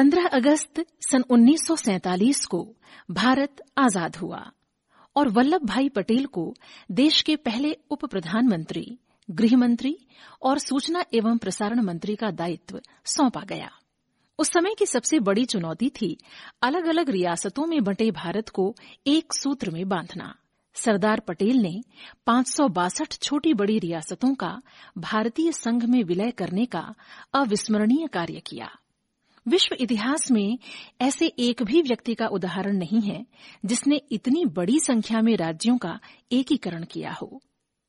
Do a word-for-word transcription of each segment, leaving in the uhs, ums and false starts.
पंद्रह अगस्त सन उन्नीस सौ सैंतालीस को भारत आजाद हुआ और वल्लभ भाई पटेल को देश के पहले उप प्रधानमंत्री, गृह मंत्री और सूचना एवं प्रसारण मंत्री का दायित्व सौंपा गया। उस समय की सबसे बड़ी चुनौती थी अलग अलग रियासतों में बंटे भारत को एक सूत्र में बांधना। सरदार पटेल ने पांच सौ बासठ छोटी बड़ी रियासतों का भारतीय संघ में विलय करने का अविस्मरणीय कार्य किया। विश्व इतिहास में ऐसे एक भी व्यक्ति का उदाहरण नहीं है जिसने इतनी बड़ी संख्या में राज्यों का एकीकरण किया हो।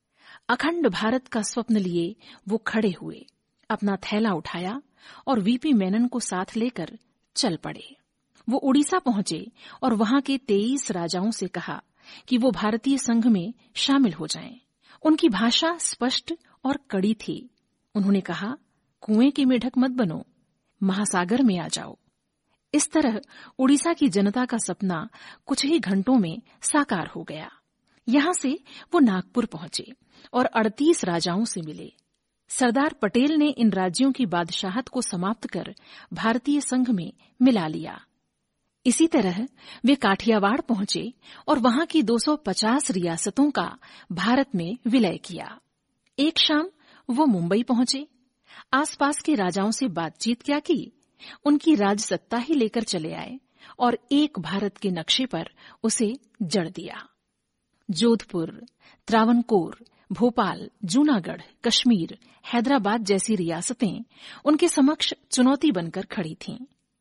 अखंड भारत का स्वप्न लिए वो खड़े हुए, अपना थैला उठाया और वीपी मेनन को साथ लेकर चल पड़े। वो उड़ीसा पहुंचे और वहां के तेईस राजाओं से कहा कि वो भारतीय संघ में शामिल हो जाएं। उनकी भाषा स्पष्ट और कड़ी थी। उन्होंने कहा, कुएं की मेढक मत बनो, महासागर में आ जाओ। इस तरह उड़ीसा की जनता का सपना कुछ ही घंटों में साकार हो गया। यहां से वो नागपुर पहुंचे और अड़तीस राजाओं से मिले। सरदार पटेल ने इन राज्यों की बादशाहत को समाप्त कर भारतीय संघ में मिला लिया। इसी तरह वे काठियावाड़ पहुंचे और वहां की दो सौ पचास रियासतों का भारत में विलय किया। एक शाम वो मुंबई पहुंचे। आसपास के राजाओं से बातचीत क्या की, उनकी राजसत्ता ही लेकर चले आए और एक भारत के नक्शे पर उसे जड़ दिया। जोधपुर, त्रावणकोर, भोपाल, जूनागढ़, कश्मीर, हैदराबाद जैसी रियासतें उनके समक्ष चुनौती बनकर खड़ी थीं।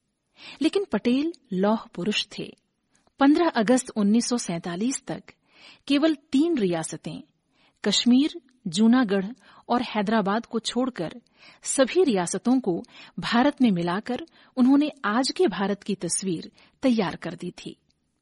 लेकिन पटेल लौह पुरुष थे। पंद्रह अगस्त उन्नीस सौ सैंतालीस तक केवल तीन रियासतें, कश्मीर, जूनागढ़ और हैदराबाद को छोड़कर सभी रियासतों को भारत में मिलाकर उन्होंने आज के भारत की तस्वीर तैयार कर दी थी।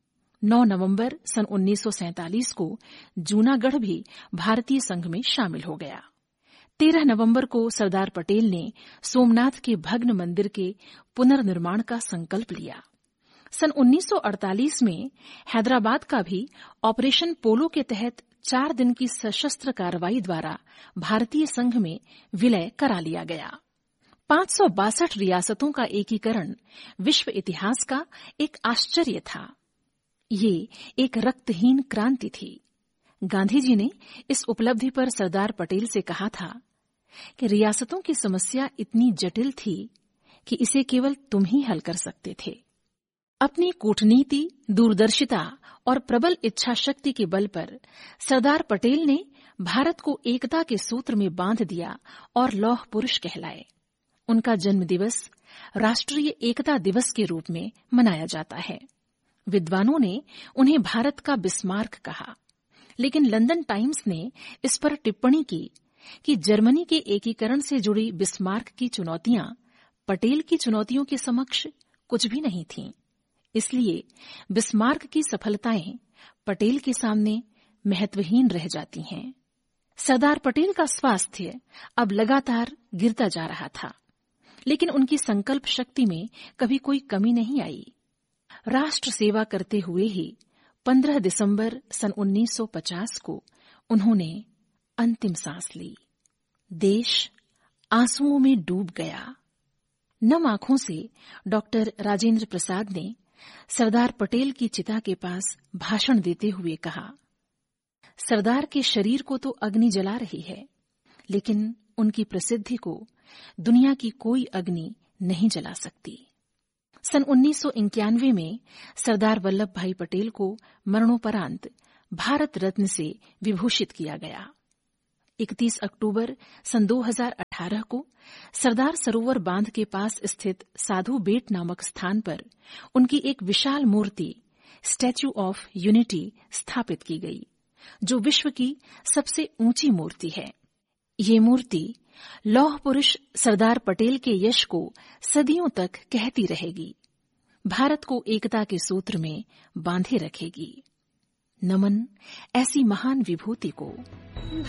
नौ नवंबर सन उन्नीस सौ सैंतालीस को जूनागढ़ भी भारतीय संघ में शामिल हो गया। तेरह नवंबर को सरदार पटेल ने सोमनाथ के भग्न मंदिर के पुनर्निर्माण का संकल्प लिया। सन उन्नीस सौ अड़तालीस में हैदराबाद का भी ऑपरेशन पोलो के तहत चार दिन की सशस्त्र कार्रवाई द्वारा भारतीय संघ में विलय करा लिया गया। पांच सौ बासठ रियासतों का एकीकरण विश्व इतिहास का एक आश्चर्य था। ये एक रक्तहीन क्रांति थी। गांधी जी ने इस उपलब्धि पर सरदार पटेल से कहा था कि रियासतों की समस्या इतनी जटिल थी कि इसे केवल तुम ही हल कर सकते थे। अपनी कूटनीति, दूरदर्शिता और प्रबल इच्छा शक्ति के बल पर सरदार पटेल ने भारत को एकता के सूत्र में बांध दिया और लौह पुरुष कहलाए। उनका जन्म दिवस राष्ट्रीय एकता दिवस के रूप में मनाया जाता है। विद्वानों ने उन्हें भारत का बिस्मार्क कहा, लेकिन लंदन टाइम्स ने इस पर टिप्पणी की कि जर्मनी के एकीकरण से जुड़ी बिस्मार्क की चुनौतियां पटेल की चुनौतियों के समक्ष कुछ भी नहीं थीं। इसलिए बिस्मार्क की सफलताएं पटेल के सामने महत्वहीन रह जाती हैं। सरदार पटेल का स्वास्थ्य अब लगातार गिरता जा रहा था, लेकिन उनकी संकल्प शक्ति में कभी कोई कमी नहीं आई। राष्ट्र सेवा करते हुए ही पंद्रह दिसंबर सन उन्नीस सौ पचास को उन्होंने अंतिम सांस ली। देश आंसुओं में डूब गया। नम आंखों से डॉक्टर राजेंद्र प्रसाद ने सरदार पटेल की चिता के पास भाषण देते हुए कहा, सरदार के शरीर को तो अग्नि जला रही है, लेकिन उनकी प्रसिद्धि को दुनिया की कोई अग्नि नहीं जला सकती। सन उन्नीस सौ इक्यानवे में सरदार वल्लभ भाई पटेल को मरणोपरांत भारत रत्न से विभूषित किया गया। इकतीस अक्टूबर सन दो हज़ार अठारह को सरदार सरोवर बांध के पास स्थित साधु बेट नामक स्थान पर उनकी एक विशाल मूर्ति स्टैच्यू ऑफ यूनिटी स्थापित की गई, जो विश्व की सबसे ऊंची मूर्ति है। ये मूर्ति लौह पुरुष सरदार पटेल के यश को सदियों तक कहती रहेगी, भारत को एकता के सूत्र में बांधे रखेगी। नमन ऐसी महान विभूति को।